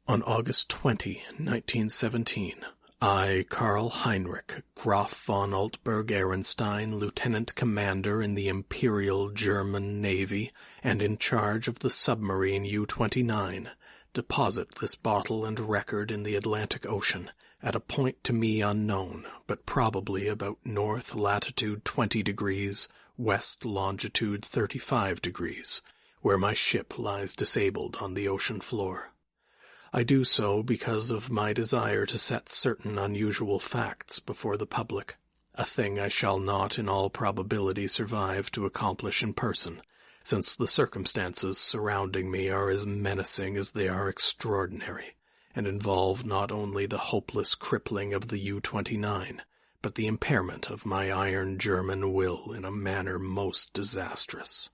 On August 20, 1917, I, Karl Heinrich, Graf von Altberg-Ehrenstein, Lieutenant Commander in the Imperial German Navy and in charge of the submarine U-29, deposit this bottle and record in the Atlantic Ocean at a point to me unknown, but probably about north latitude 20 degrees, west longitude 35 degrees, where my ship lies disabled on the ocean floor. I do so because of my desire to set certain unusual facts before the public, a thing I shall not in all probability survive to accomplish in person, since the circumstances surrounding me are as menacing as they are extraordinary, and involve not only the hopeless crippling of the U-29, but the impairment of my iron German will in a manner most disastrous.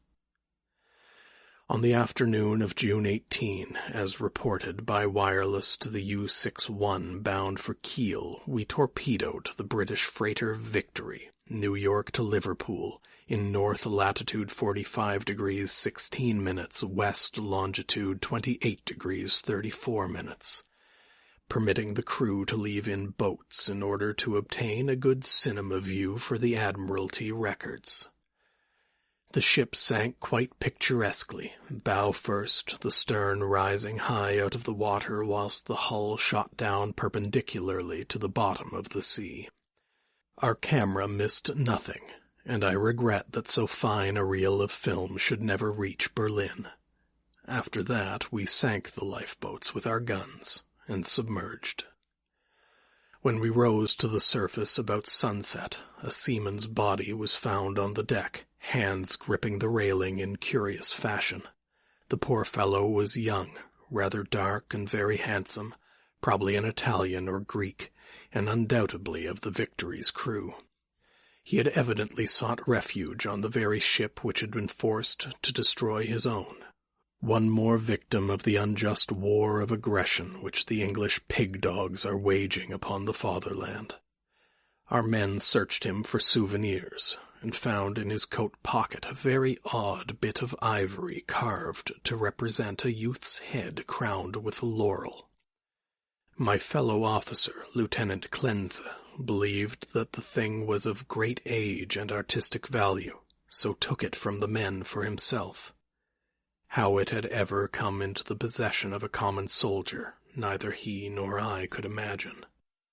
On the afternoon of June 18, as reported by wireless to the U-61 bound for Kiel, we torpedoed the British freighter Victory, New York to Liverpool, in north latitude 45 degrees 16 minutes, west longitude 28 degrees 34 minutes, permitting the crew to leave in boats in order to obtain a good cinema view for the Admiralty records. The ship sank quite picturesquely, bow first, the stern rising high out of the water whilst the hull shot down perpendicularly to the bottom of the sea. Our camera missed nothing, and I regret that so fine a reel of film should never reach Berlin. After that, we sank the lifeboats with our guns and submerged. When we rose to the surface about sunset, a seaman's body was found on the deck, hands gripping the railing in curious fashion. The poor fellow was young, rather dark and very handsome, probably an Italian or Greek, and undoubtedly of the Victory's crew. He had evidently sought refuge on the very ship which had been forced to destroy his own. One more victim of the unjust war of aggression which the English pig-dogs are waging upon the fatherland. Our men searched him for souvenirs, and found in his coat pocket a very odd bit of ivory carved to represent a youth's head crowned with laurel. My fellow officer, Lieutenant Klenze, believed that the thing was of great age and artistic value, so took it from the men for himself. How it had ever come into the possession of a common soldier, neither he nor I could imagine.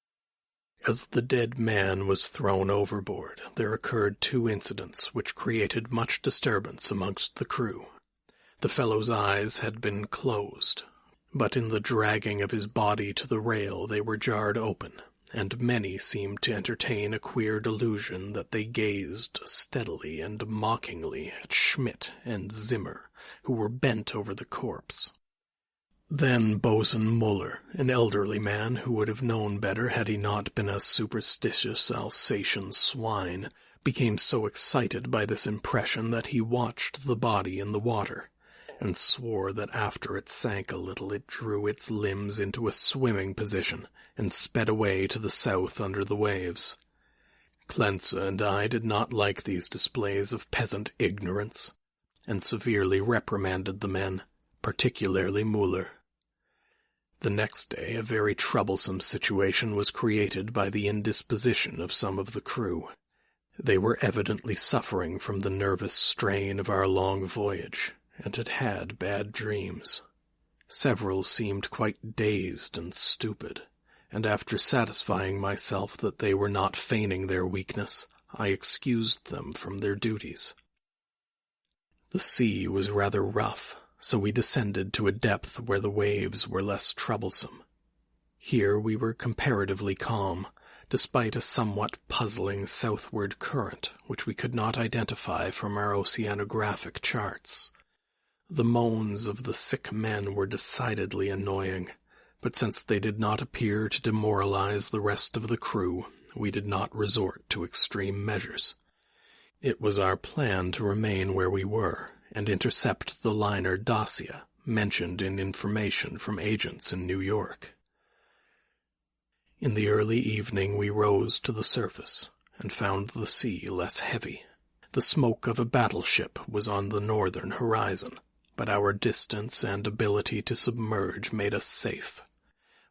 As the dead man was thrown overboard, there occurred two incidents which created much disturbance amongst the crew. The fellow's eyes had been closed, but in the dragging of his body to the rail they were jarred open, and many seemed to entertain a queer delusion that they gazed steadily and mockingly at Schmidt and Zimmer, who were bent over the corpse. Then Bosun Muller, an elderly man who would have known better had he not been a superstitious Alsatian swine, became so excited by this impression that he watched the body in the water, and swore that after it sank a little it drew its limbs into a swimming position and sped away to the south under the waves. Klenze and I did not like these displays of peasant ignorance, and severely reprimanded the men, particularly Muller. The next day a very troublesome situation was created by the indisposition of some of the crew. They were evidently suffering from the nervous strain of our long voyage, and had had bad dreams. Several seemed quite dazed and stupid, and after satisfying myself that they were not feigning their weakness, I excused them from their duties. The sea was rather rough, so we descended to a depth where the waves were less troublesome. Here we were comparatively calm, despite a somewhat puzzling southward current, which we could not identify from our oceanographic charts. The moans of the sick men were decidedly annoying, but since they did not appear to demoralize the rest of the crew, we did not resort to extreme measures. It was our plan to remain where we were, and intercept the liner Dacia, mentioned in information from agents in New York. In the early evening we rose to the surface, and found the sea less heavy. The smoke of a battleship was on the northern horizon, but our distance and ability to submerge made us safe.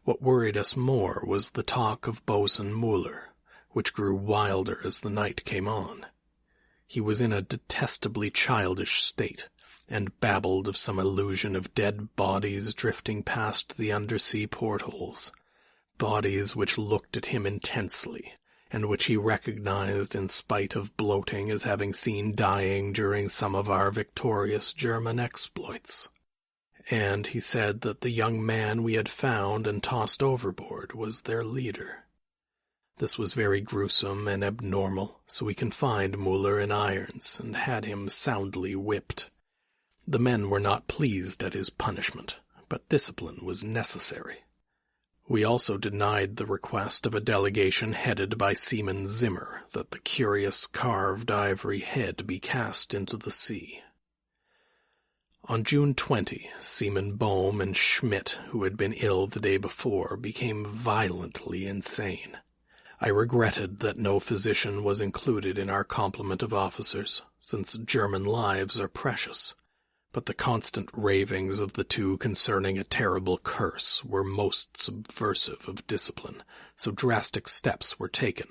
What worried us more was the talk of Bosun Muller, which grew wilder as the night came on. He was in a detestably childish state, and babbled of some illusion of dead bodies drifting past the undersea portholes, bodies which looked at him intensely, and which he recognized in spite of bloating as having seen dying during some of our victorious German exploits. And he said that the young man we had found and tossed overboard was their leader. This was very gruesome and abnormal, so we confined Muller in irons and had him soundly whipped. The men were not pleased at his punishment, but discipline was necessary. We also denied the request of a delegation headed by Seaman Zimmer that the curious carved ivory head be cast into the sea. On June 20, Seaman Bohm and Schmidt, who had been ill the day before, became violently insane. I regretted that no physician was included in our complement of officers, since German lives are precious, but the constant ravings of the two concerning a terrible curse were most subversive of discipline, so drastic steps were taken.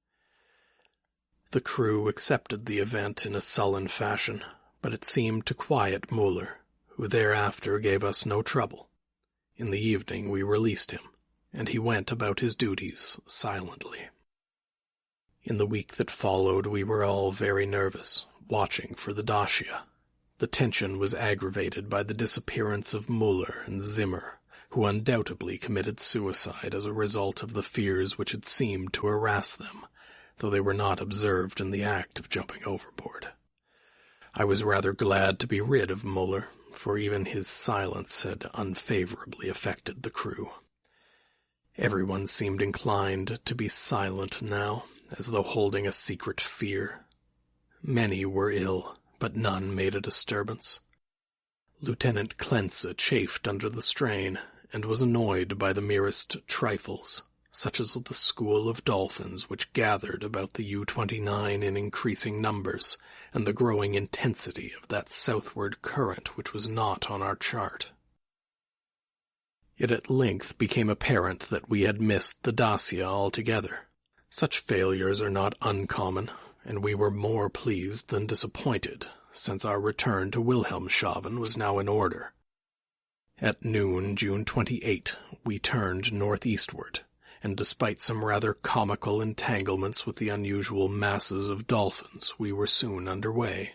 The crew accepted the event in a sullen fashion, but it seemed to quiet Muller, who thereafter gave us no trouble. In the evening we released him, and he went about his duties silently. In the week that followed we were all very nervous, watching for the Dacia. The tension was aggravated by the disappearance of Muller and Zimmer, who undoubtedly committed suicide as a result of the fears which had seemed to harass them, though they were not observed in the act of jumping overboard. I was rather glad to be rid of Muller, for even his silence had unfavorably affected the crew. Everyone seemed inclined to be silent now, as though holding a secret fear. Many were ill, but none made a disturbance. Lieutenant Klenze chafed under the strain, and was annoyed by the merest trifles, such as the school of dolphins which gathered about the U-29 in increasing numbers, and the growing intensity of that southward current which was not on our chart. It at length became apparent that we had missed the Dacia altogether. Such failures are not uncommon, and we were more pleased than disappointed, since our return to Wilhelmshaven was now in order. At noon, June 28, we turned northeastward, and despite some rather comical entanglements with the unusual masses of dolphins, we were soon under way.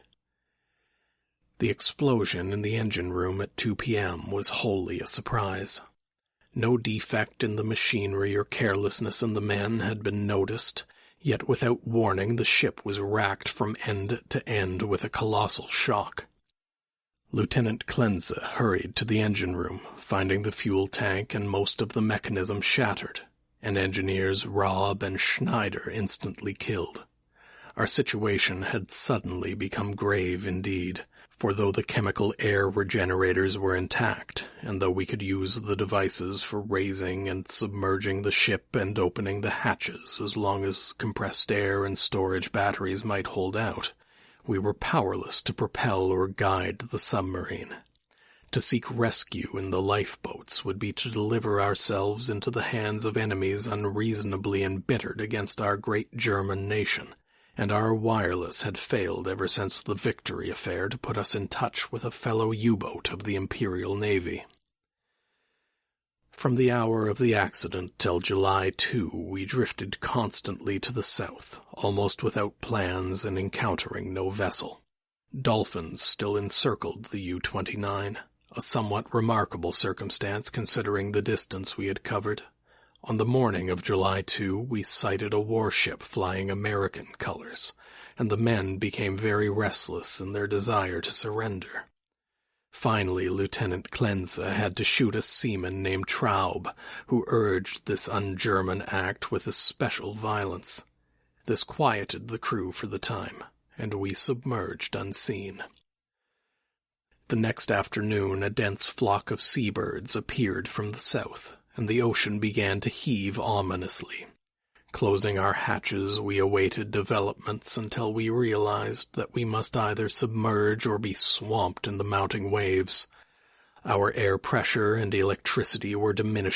The explosion in the engine room at 2 p.m. was wholly a surprise. No defect in the machinery or carelessness in the men had been noticed, yet without warning the ship was racked from end to end with a colossal shock. Lieutenant Klenze hurried to the engine room, finding the fuel tank and most of the mechanism shattered, and engineers Raab and Schneider instantly killed. Our situation had suddenly become grave indeed, for though the chemical air regenerators were intact, and though we could use the devices for raising and submerging the ship and opening the hatches as long as compressed air and storage batteries might hold out, we were powerless to propel or guide the submarine. To seek rescue in the lifeboats would be to deliver ourselves into the hands of enemies unreasonably embittered against our great German nation, and our wireless had failed ever since the Victory affair to put us in touch with a fellow U-boat of the Imperial Navy. From the hour of the accident till July 2, we drifted constantly to the south, almost without plans and encountering no vessel. Dolphins still encircled the U-29. A somewhat remarkable circumstance considering the distance we had covered. On the morning of July 2, we sighted a warship flying American colors, and the men became very restless in their desire to surrender. Finally, Lieutenant Klenze had to shoot a seaman named Traub, who urged this un-German act with especial violence. This quieted the crew for the time, and we submerged unseen. The next afternoon a dense flock of seabirds appeared from the south, and the ocean began to heave ominously. Closing our hatches, we awaited developments until we realized that we must either submerge or be swamped in the mounting waves. Our air pressure and electricity were diminishing,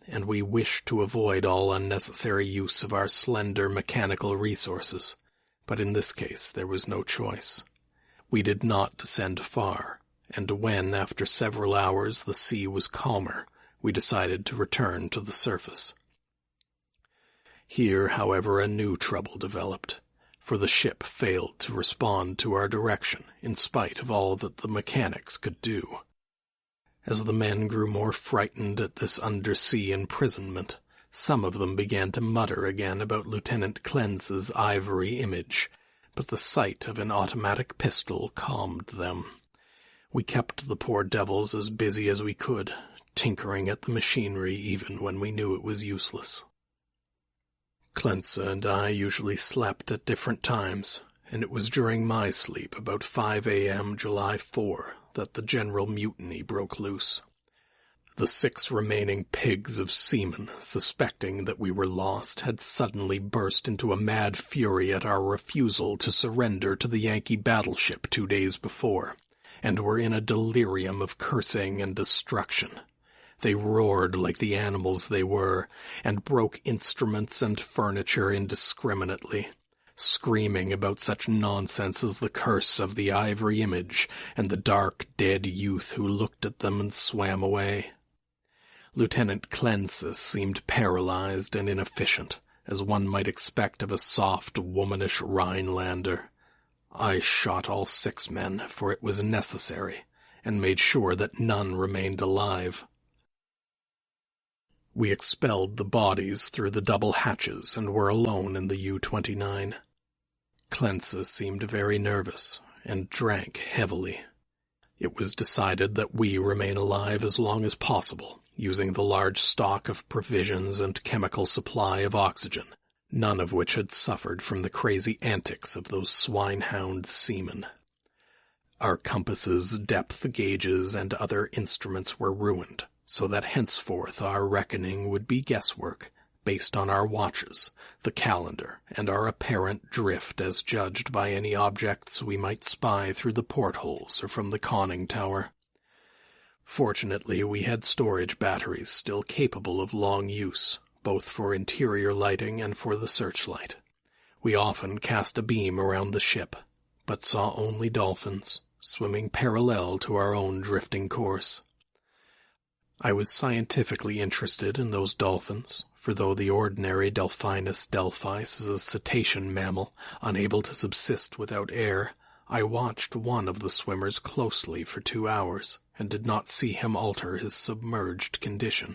and we wished to avoid all unnecessary use of our slender mechanical resources, but in this case there was no choice. We did not descend far, and when, after several hours, the sea was calmer, we decided to return to the surface. Here, however, a new trouble developed, for the ship failed to respond to our direction in spite of all that the mechanics could do. As the men grew more frightened at this undersea imprisonment, some of them began to mutter again about Lieutenant Klenz's ivory image, but the sight of an automatic pistol calmed them. We kept the poor devils as busy as we could, tinkering at the machinery even when we knew it was useless. Klenze and I usually slept at different times, and it was during my sleep, about 5 a.m. July 4, that the general mutiny broke loose. The 6 remaining pigs of seamen, suspecting that we were lost, had suddenly burst into a mad fury at our refusal to surrender to the Yankee battleship 2 days before, and were in a delirium of cursing and destruction. They roared like the animals they were, and broke instruments and furniture indiscriminately, screaming about such nonsense as the curse of the ivory image and the dark, dead youth who looked at them and swam away. Lieutenant Klenze seemed paralyzed and inefficient, as one might expect of a soft, womanish Rhinelander. I shot all 6 men, for it was necessary, and made sure that none remained alive. We expelled the bodies through the double hatches and were alone in the U-29. Klenze seemed very nervous and drank heavily. It was decided that we remain alive as long as possible, using the large stock of provisions and chemical supply of oxygen, none of which had suffered from the crazy antics of those swine-hound seamen. Our compasses, depth gauges, and other instruments were ruined, so that henceforth our reckoning would be guesswork, based on our watches, the calendar, and our apparent drift as judged by any objects we might spy through the portholes or from the conning tower. Fortunately, we had storage batteries still capable of long use, both for interior lighting and for the searchlight. We often cast a beam around the ship, but saw only dolphins, swimming parallel to our own drifting course. I was scientifically interested in those dolphins, for though the ordinary Delphinus delphis is a cetacean mammal, unable to subsist without air, I watched one of the swimmers closely for 2 hours, and did not see him alter his submerged condition.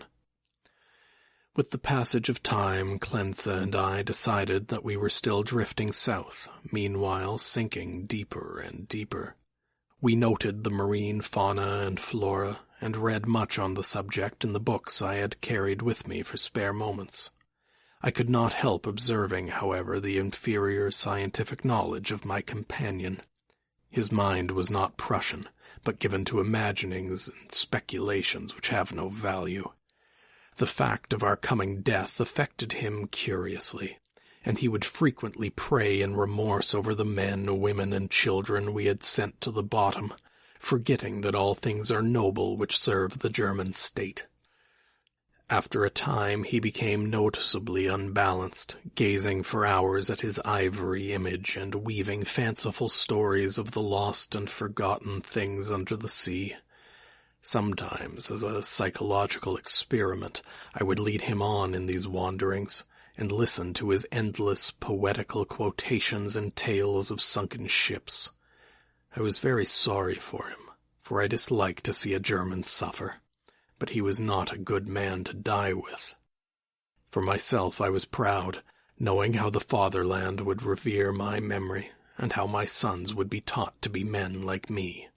With the passage of time, Klenze and I decided that we were still drifting south, meanwhile sinking deeper and deeper. We noted the marine fauna and flora, and read much on the subject in the books I had carried with me for spare moments. I could not help observing, however, the inferior scientific knowledge of my companion. His mind was not Prussian, but given to imaginings and speculations which have no value. The fact of our coming death affected him curiously, and he would frequently pray in remorse over the men, women, and children we had sent to the bottom, forgetting that all things are noble which serve the German state. After a time he became noticeably unbalanced, gazing for hours at his ivory image and weaving fanciful stories of the lost and forgotten things under the sea. Sometimes, as a psychological experiment, I would lead him on in these wanderings, and listen to his endless poetical quotations and tales of sunken ships. I was very sorry for him, for I disliked to see a German suffer, but he was not a good man to die with. For myself I was proud, knowing how the fatherland would revere my memory, and how my sons would be taught to be men like me.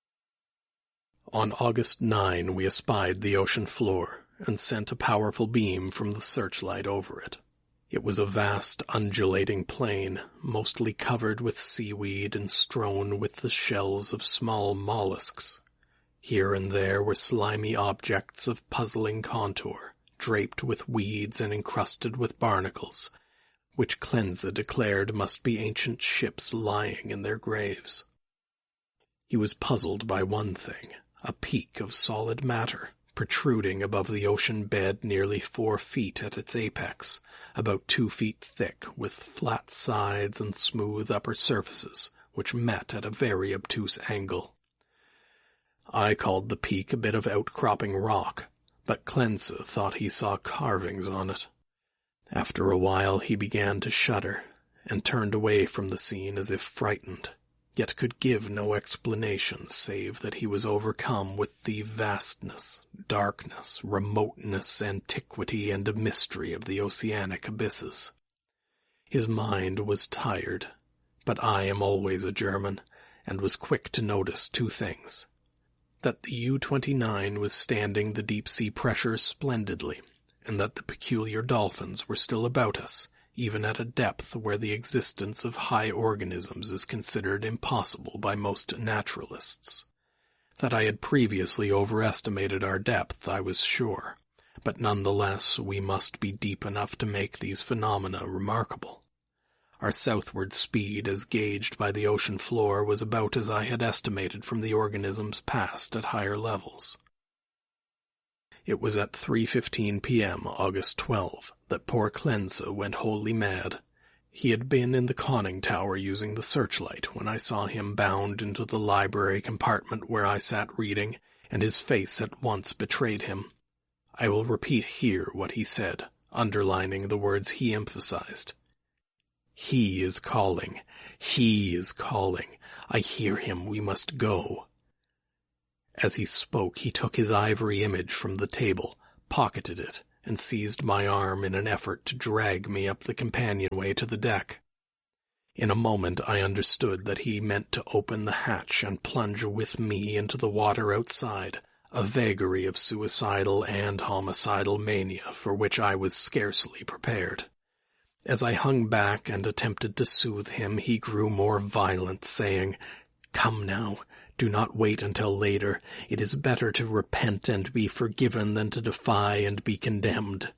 On August 9 we espied the ocean floor, and sent a powerful beam from the searchlight over it. It was a vast, undulating plain, mostly covered with seaweed and strewn with the shells of small mollusks. Here and there were slimy objects of puzzling contour, draped with weeds and encrusted with barnacles, which Klenze declared must be ancient ships lying in their graves. He was puzzled by one thing, a peak of solid matter, protruding above the ocean bed nearly 4 feet at its apex, about 2 feet thick, with flat sides and smooth upper surfaces, which met at a very obtuse angle. I called the peak a bit of outcropping rock, but Clense thought he saw carvings on it. After a while he began to shudder, and turned away from the scene as if frightened, yet could give no explanation save that he was overcome with the vastness, darkness, remoteness, antiquity, and mystery of the oceanic abysses. His mind was tired, but I am always a German, and was quick to notice 2 things. That the U-29 was standing the deep-sea pressure splendidly, and that the peculiar dolphins were still about us, even at a depth where the existence of high organisms is considered impossible by most naturalists. That I had previously overestimated our depth, I was sure, but nonetheless we must be deep enough to make these phenomena remarkable. Our southward speed, as gauged by the ocean floor, was about as I had estimated from the organisms passed at higher levels. It was at 3:15 p.m., August 12, that poor Clense went wholly mad. He had been in the conning tower using the searchlight when I saw him bound into the library compartment where I sat reading, and his face at once betrayed him. I will repeat here what he said, underlining the words he emphasized. "He is calling. He is calling. I hear him. We must go." As he spoke, he took his ivory image from the table, pocketed it, and seized my arm in an effort to drag me up the companionway to the deck. In a moment I understood that he meant to open the hatch and plunge with me into the water outside, a vagary of suicidal and homicidal mania for which I was scarcely prepared. As I hung back and attempted to soothe him, he grew more violent, saying, "Come now, do not wait until later. It is better to repent and be forgiven than to defy and be condemned."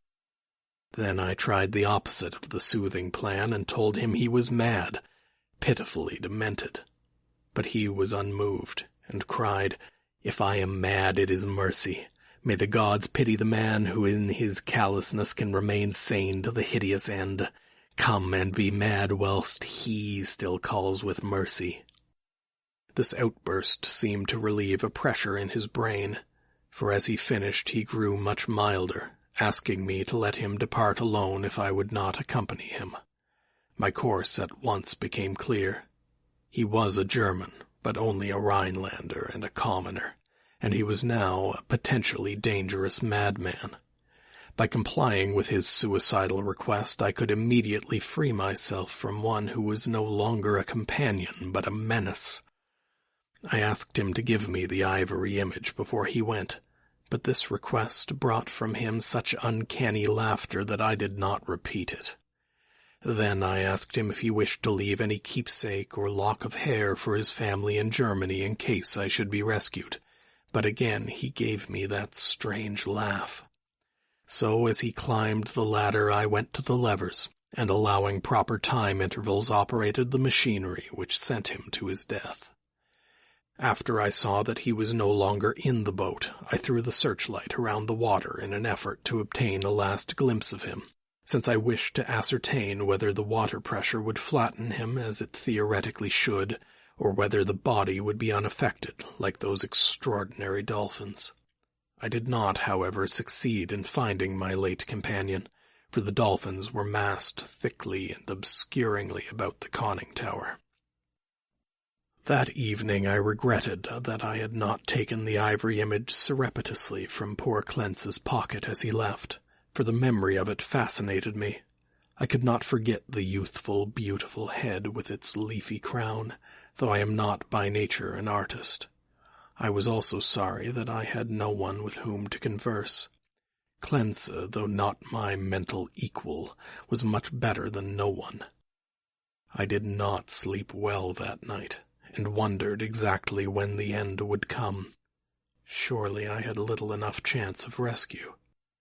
Then I tried the opposite of the soothing plan and told him he was mad, pitifully demented. But he was unmoved, and cried, "If I am mad, it is mercy. May the gods pity the man who in his callousness can remain sane to the hideous end. Come and be mad whilst he still calls with mercy." This outburst seemed to relieve a pressure in his brain, for as he finished he grew much milder, asking me to let him depart alone if I would not accompany him. My course at once became clear. He was a German, but only a Rhinelander and a commoner, and he was now a potentially dangerous madman. By complying with his suicidal request, I could immediately free myself from one who was no longer a companion but a menace. I asked him to give me the ivory image before he went, but this request brought from him such uncanny laughter that I did not repeat it. Then I asked him if he wished to leave any keepsake or lock of hair for his family in Germany in case I should be rescued, but again he gave me that strange laugh. So as he climbed the ladder I went to the levers, and allowing proper time intervals operated the machinery which sent him to his death. After I saw that he was no longer in the boat, I threw the searchlight around the water in an effort to obtain a last glimpse of him, since I wished to ascertain whether the water pressure would flatten him as it theoretically should, or whether the body would be unaffected like those extraordinary dolphins. I did not, however, succeed in finding my late companion, for the dolphins were massed thickly and obscuringly about the conning tower. That evening I regretted that I had not taken the ivory image surreptitiously from poor Clence's pocket as he left, for the memory of it fascinated me. I could not forget the youthful, beautiful head with its leafy crown, though I am not by nature an artist. I was also sorry that I had no one with whom to converse. Clense, though not my mental equal, was much better than no one. I did not sleep well that night, and wondered exactly when the end would come. Surely I had little enough chance of rescue.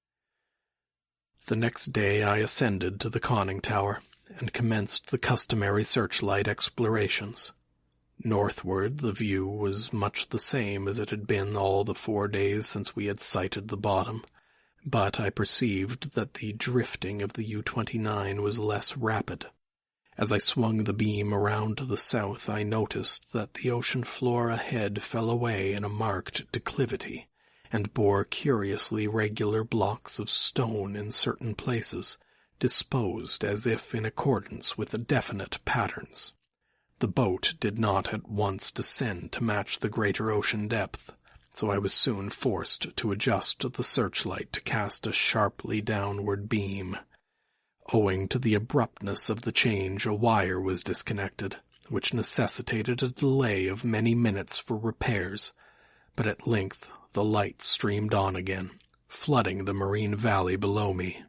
The next day I ascended to the conning tower, and commenced the customary searchlight explorations. Northward, the view was much the same as it had been all the 4 days since we had sighted the bottom, but I perceived that the drifting of the U-29 was less rapid. As I swung the beam around to the south, I noticed that the ocean floor ahead fell away in a marked declivity, and bore curiously regular blocks of stone in certain places, disposed as if in accordance with definite patterns. The boat did not at once descend to match the greater ocean depth, so I was soon forced to adjust the searchlight to cast a sharply downward beam. Owing to the abruptness of the change, a wire was disconnected, which necessitated a delay of many minutes for repairs, but at length the light streamed on again, flooding the marine valley below me.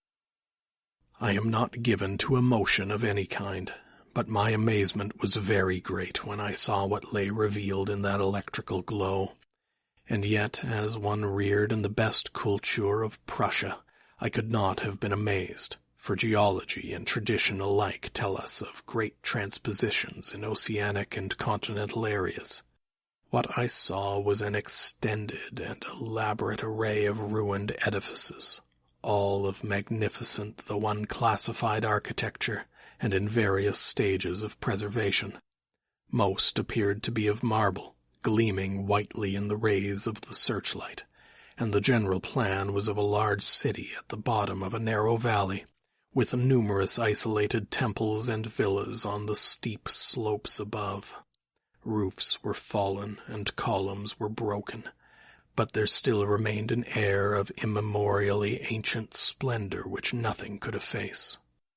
I am not given to emotion of any kind, but my amazement was very great when I saw what lay revealed in that electrical glow. And yet, as one reared in the best culture of Prussia, I could not have been amazed, for geology and tradition alike tell us of great transpositions in oceanic and continental areas. What I saw was an extended and elaborate array of ruined edifices, all of magnificent though unclassified architecture, and in various stages of preservation. Most appeared to be of marble, gleaming whitely in the rays of the searchlight, and the general plan was of a large city at the bottom of a narrow valley, with numerous isolated temples and villas on the steep slopes above. Roofs were fallen and columns were broken, but there still remained an air of immemorially ancient splendor which nothing could efface.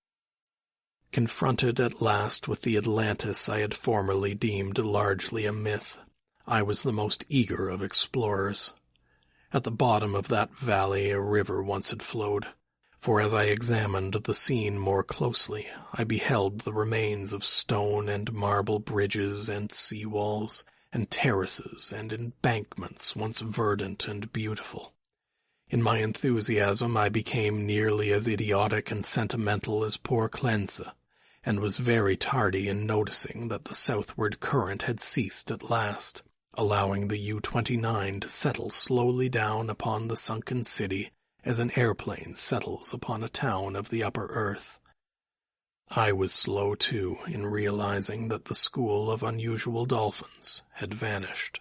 Confronted at last with the Atlantis I had formerly deemed largely a myth, I was the most eager of explorers. At the bottom of that valley a river once had flowed, for as I examined the scene more closely, I beheld the remains of stone and marble bridges and sea-walls, and terraces and embankments once verdant and beautiful. In my enthusiasm I became nearly as idiotic and sentimental as poor Clense, and was very tardy in noticing that the southward current had ceased at last, allowing the U-29 to settle slowly down upon the sunken city as an airplane settles upon a town of the upper earth. I was slow, too, in realizing that the school of unusual dolphins had vanished.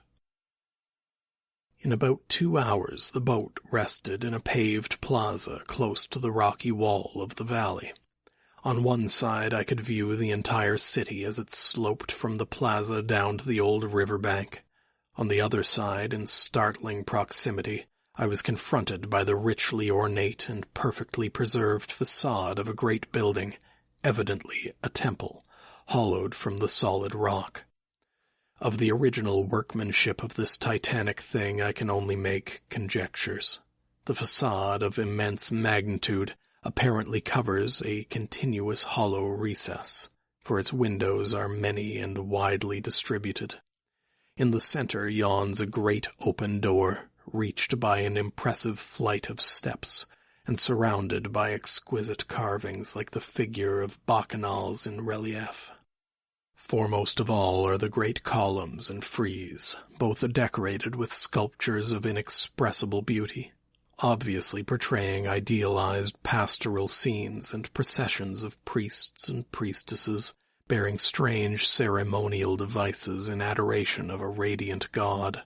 In about 2 hours the boat rested in a paved plaza close to the rocky wall of the valley. On one side I could view the entire city as it sloped from the plaza down to the old river bank. On the other side, in startling proximity, I was confronted by the richly ornate and perfectly preserved facade of a great building, evidently a temple, hollowed from the solid rock. Of the original workmanship of this titanic thing I can only make conjectures. The facade, of immense magnitude, apparently covers a continuous hollow recess, for its windows are many and widely distributed. In the center yawns a great open door, reached by an impressive flight of steps, and surrounded by exquisite carvings like the figure of bacchanals in relief. Foremost of all are the great columns and frieze, both decorated with sculptures of inexpressible beauty, obviously portraying idealized pastoral scenes and processions of priests and priestesses bearing strange ceremonial devices in adoration of a radiant god.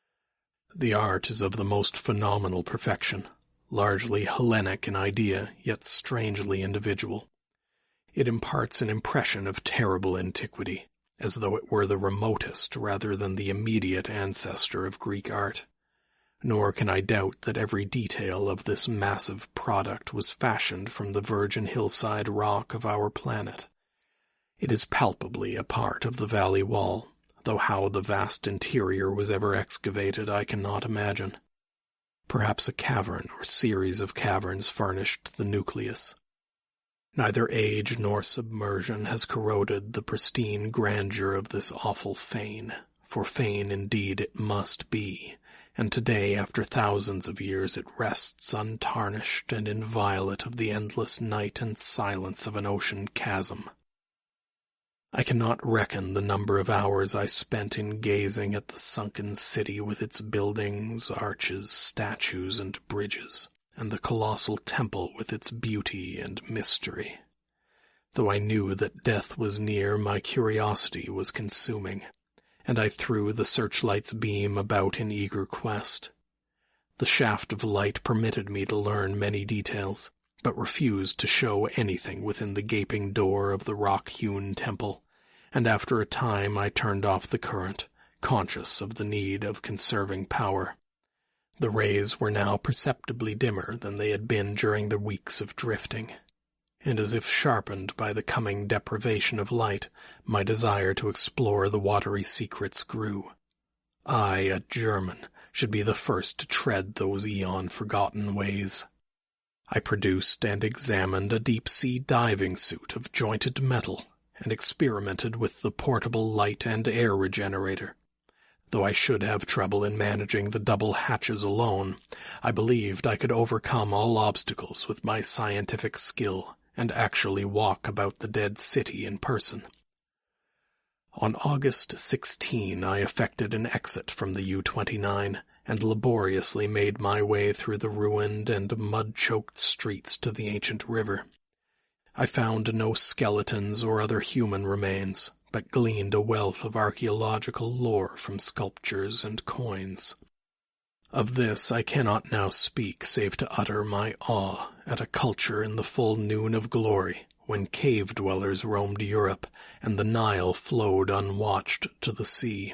The art is of the most phenomenal perfection, largely Hellenic in idea, yet strangely individual. It imparts an impression of terrible antiquity, as though it were the remotest rather than the immediate ancestor of Greek art. Nor can I doubt that every detail of this massive product was fashioned from the virgin hillside rock of our planet. It is palpably a part of the valley wall, though how the vast interior was ever excavated I cannot imagine. Perhaps a cavern or series of caverns furnished the nucleus. Neither age nor submersion has corroded the pristine grandeur of this awful fane, for fane indeed it must be, and today, after thousands of years, it rests untarnished and inviolate of the endless night and silence of an ocean chasm. I cannot reckon the number of hours I spent in gazing at the sunken city with its buildings, arches, statues, and bridges, and the colossal temple with its beauty and mystery. Though I knew that death was near, my curiosity was consuming, and I threw the searchlight's beam about in eager quest. The shaft of light permitted me to learn many details, but refused to show anything within the gaping door of the rock-hewn temple, and after a time I turned off the current, conscious of the need of conserving power. The rays were now perceptibly dimmer than they had been during the weeks of drifting, and as if sharpened by the coming deprivation of light, my desire to explore the watery secrets grew. I, a German, should be the first to tread those eon-forgotten ways. I produced and examined a deep-sea diving suit of jointed metal, and experimented with the portable light and air regenerator. Though I should have trouble in managing the double hatches alone, I believed I could overcome all obstacles with my scientific skill, and actually walk about the dead city in person. On August 16, I effected an exit from the U-29, and laboriously made my way through the ruined and mud-choked streets to the ancient river. I found no skeletons or other human remains, but gleaned a wealth of archaeological lore from sculptures and coins. Of this I cannot now speak save to utter my awe at a culture in the full noon of glory, when cave-dwellers roamed Europe, and the Nile flowed unwatched to the sea.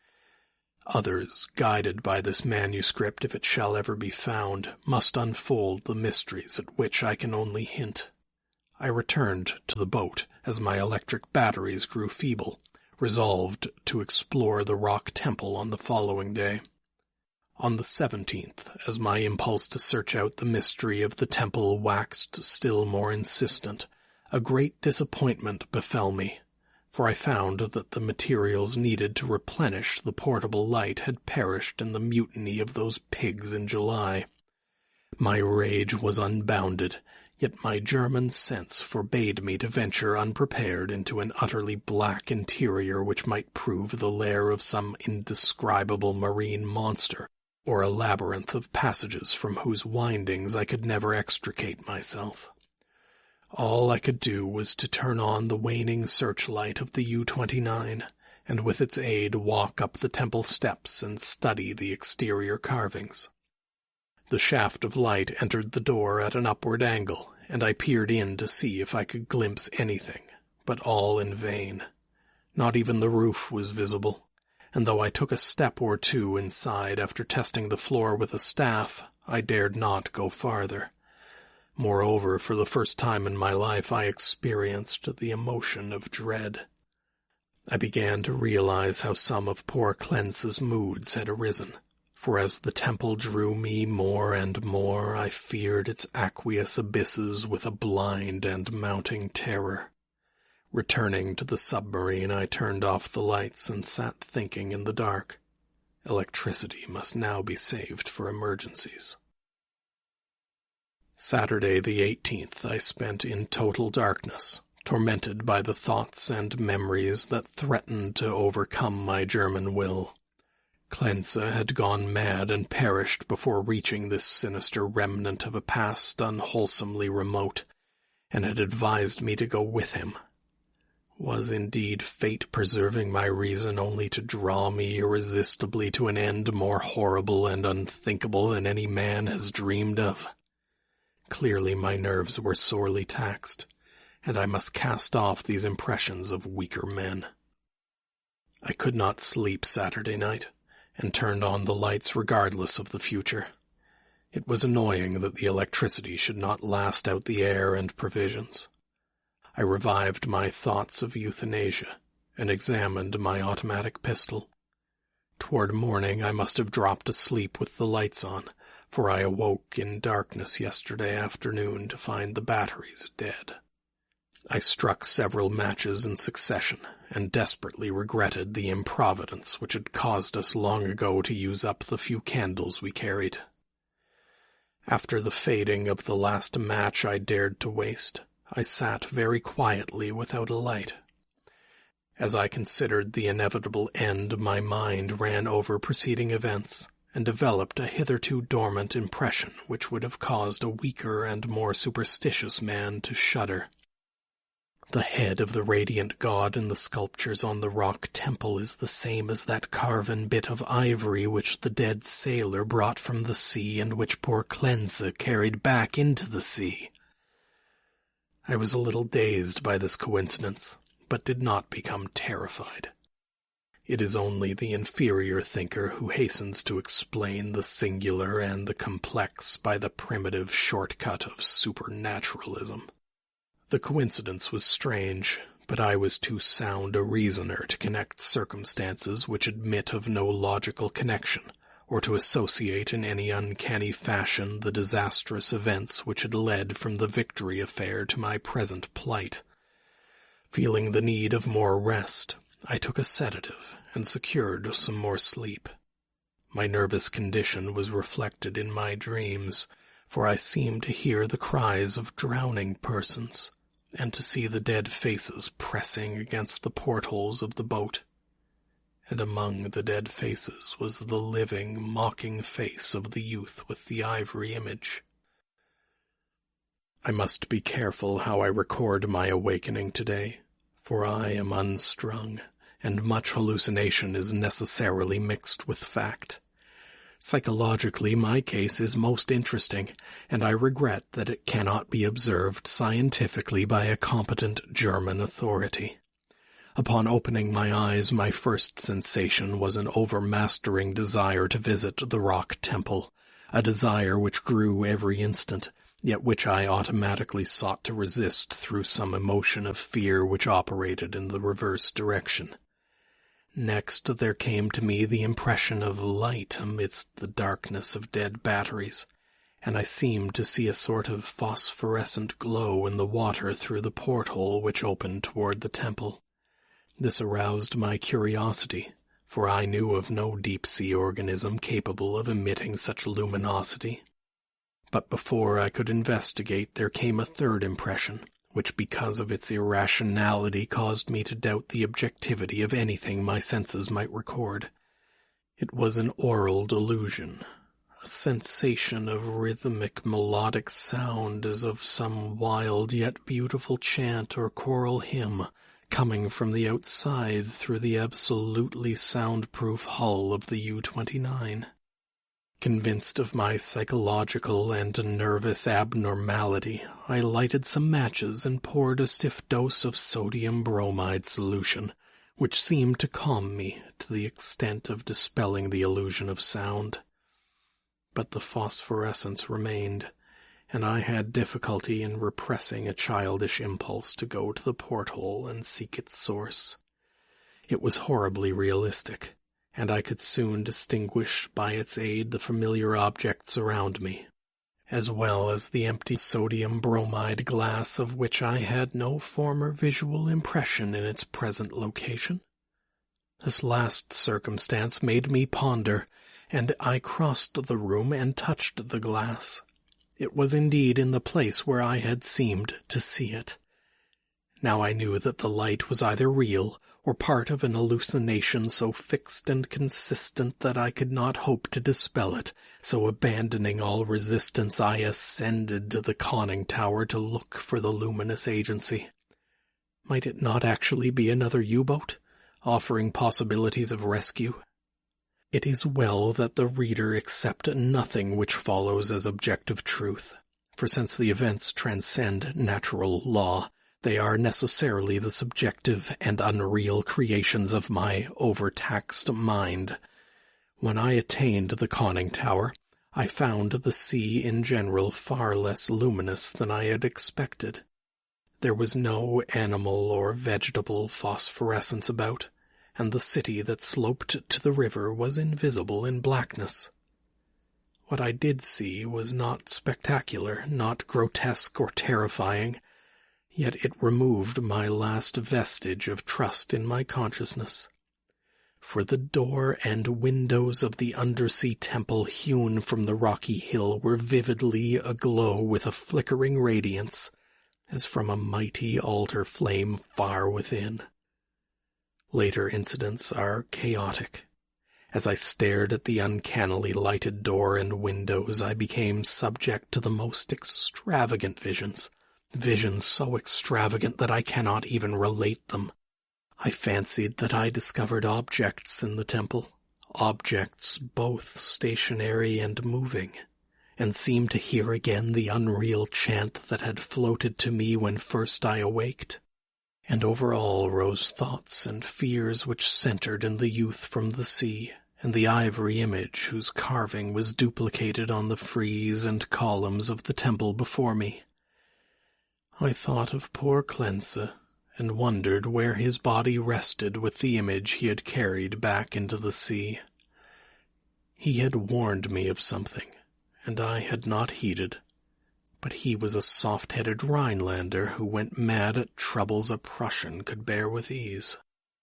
Others, guided by this manuscript if it shall ever be found, must unfold the mysteries at which I can only hint. I returned to the boat as my electric batteries grew feeble, resolved to explore the rock temple on the following day. On the 17th, as my impulse to search out the mystery of the temple waxed still more insistent, a great disappointment befell me, for I found that the materials needed to replenish the portable light had perished in the mutiny of those pigs in July. My rage was unbounded, yet my German sense forbade me to venture unprepared into an utterly black interior which might prove the lair of some indescribable marine monster, or a labyrinth of passages from whose windings I could never extricate myself. All I could do was to turn on the waning searchlight of the U-29, and with its aid walk up the temple steps and study the exterior carvings. The shaft of light entered the door at an upward angle, and I peered in to see if I could glimpse anything, but all in vain. Not even the roof was visible, and though I took a step or two inside after testing the floor with a staff, I dared not go farther. Moreover, for the first time in my life I experienced the emotion of dread. I began to realize how some of poor Clence's moods had arisen, for as the temple drew me more and more, I feared its aqueous abysses with a blind and mounting terror. Returning to the submarine, I turned off the lights and sat thinking in the dark. Electricity must now be saved for emergencies. Saturday the 18th I spent in total darkness, tormented by the thoughts and memories that threatened to overcome my German will. Clence had gone mad and perished before reaching this sinister remnant of a past unwholesomely remote, and had advised me to go with him. Was indeed fate preserving my reason only to draw me irresistibly to an end more horrible and unthinkable than any man has dreamed of? Clearly my nerves were sorely taxed, and I must cast off these impressions of weaker men. I could not sleep Saturday night, and turned on the lights regardless of the future. It was annoying that the electricity should not last out the air and provisions. I revived my thoughts of euthanasia, and examined my automatic pistol. Toward morning I must have dropped asleep with the lights on, for I awoke in darkness yesterday afternoon to find the batteries dead. I struck several matches in succession, and desperately regretted the improvidence which had caused us long ago to use up the few candles we carried. After the fading of the last match I dared to waste, I sat very quietly without a light. As I considered the inevitable end, my mind ran over preceding events, and developed a hitherto dormant impression which would have caused a weaker and more superstitious man to shudder. The head of the radiant god in the sculptures on the rock temple is the same as that carven bit of ivory which the dead sailor brought from the sea and which poor Cleansa carried back into the sea. I was a little dazed by this coincidence, but did not become terrified. It is only the inferior thinker who hastens to explain the singular and the complex by the primitive shortcut of supernaturalism. The coincidence was strange, but I was too sound a reasoner to connect circumstances which admit of no logical connection, or to associate in any uncanny fashion the disastrous events which had led from the Victory affair to my present plight. Feeling the need of more rest, I took a sedative and secured some more sleep. My nervous condition was reflected in my dreams, for I seemed to hear the cries of drowning persons, and to see the dead faces pressing against the portholes of the boat. And among the dead faces was the living, mocking face of the youth with the ivory image. I must be careful how I record my awakening today, for I am unstrung, and much hallucination is necessarily mixed with fact. Psychologically, my case is most interesting, and I regret that it cannot be observed scientifically by a competent German authority. Upon opening my eyes, my first sensation was an overmastering desire to visit the rock temple, a desire which grew every instant, yet which I automatically sought to resist through some emotion of fear which operated in the reverse direction. Next there came to me the impression of light amidst the darkness of dead batteries, and I seemed to see a sort of phosphorescent glow in the water through the porthole which opened toward the temple. This aroused my curiosity, for I knew of no deep-sea organism capable of emitting such luminosity. But before I could investigate, there came a third impression, which because of its irrationality caused me to doubt the objectivity of anything my senses might record. It was an aural delusion, a sensation of rhythmic melodic sound as of some wild yet beautiful chant or choral hymn coming from the outside through the absolutely soundproof hull of the U-29. Convinced of my psychological and nervous abnormality, I lighted some matches and poured a stiff dose of sodium bromide solution, which seemed to calm me to the extent of dispelling the illusion of sound. But the phosphorescence remained, and I had difficulty in repressing a childish impulse to go to the porthole and seek its source. It was horribly realistic, and I could soon distinguish by its aid the familiar objects around me, as well as the empty sodium bromide glass of which I had no former visual impression in its present location. This last circumstance made me ponder, and I crossed the room and touched the glass. It was indeed in the place where I had seemed to see it. Now I knew that the light was either real or part of an hallucination so fixed and consistent that I could not hope to dispel it, so abandoning all resistance I ascended to the conning tower to look for the luminous agency. Might it not actually be another U-boat, offering possibilities of rescue? It is well that the reader accept nothing which follows as objective truth, for since the events transcend natural law, they are necessarily the subjective and unreal creations of my overtaxed mind. When I attained the conning tower, I found the sea in general far less luminous than I had expected. There was no animal or vegetable phosphorescence about, and the city that sloped to the river was invisible in blackness. What I did see was not spectacular, not grotesque or terrifying, yet it removed my last vestige of trust in my consciousness. For the door and windows of the undersea temple hewn from the rocky hill were vividly aglow with a flickering radiance, as from a mighty altar flame far within. Later incidents are chaotic. As I stared at the uncannily lighted door and windows, I became subject to the most extravagant visions so extravagant that I cannot even relate them. I fancied that I discovered objects in the temple, objects both stationary and moving, and seemed to hear again the unreal chant that had floated to me when first I awaked. And over all rose thoughts and fears which centered in the youth from the sea, and the ivory image whose carving was duplicated on the frieze and columns of the temple before me. I thought of poor Clensa, and wondered where his body rested with the image he had carried back into the sea. He had warned me of something, and I had not heeded. But he was a soft-headed Rhinelander who went mad at troubles a Prussian could bear with ease.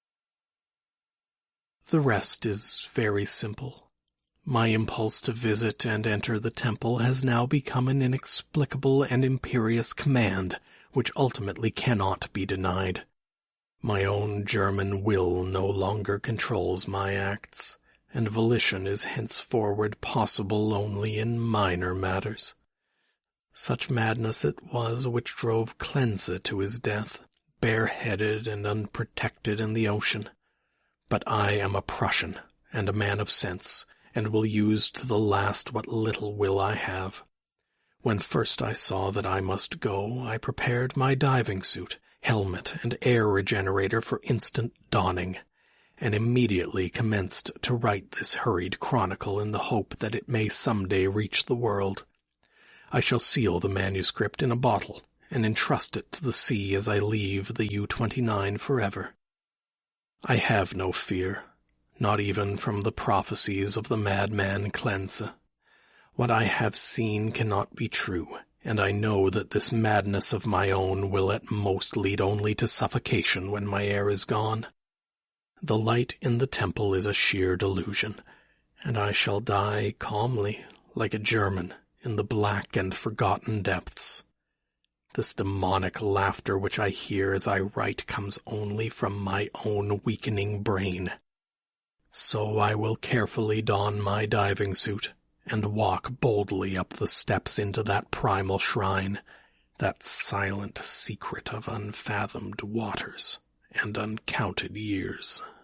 The rest is very simple. My impulse to visit and enter the temple has now become an inexplicable and imperious command, which ultimately cannot be denied. My own German will no longer controls my acts, and volition is henceforward possible only in minor matters. Such madness it was which drove Clensa to his death, bareheaded and unprotected in the ocean. But I am a Prussian, and a man of sense, and will use to the last what little will I have. When first I saw that I must go, I prepared my diving suit, helmet, and air regenerator for instant donning, and immediately commenced to write this hurried chronicle in the hope that it may some day reach the world. I shall seal the manuscript in a bottle, and entrust it to the sea as I leave the U-29 forever. I have no fear, not even from the prophecies of the madman Clensa. What I have seen cannot be true, and I know that this madness of my own will at most lead only to suffocation when my air is gone. The light in the temple is a sheer delusion, and I shall die calmly, like a German, in the black and forgotten depths. This demonic laughter which I hear as I write comes only from my own weakening brain. So I will carefully don my diving suit, and walk boldly up the steps into that primal shrine, that silent secret of unfathomed waters and uncounted years.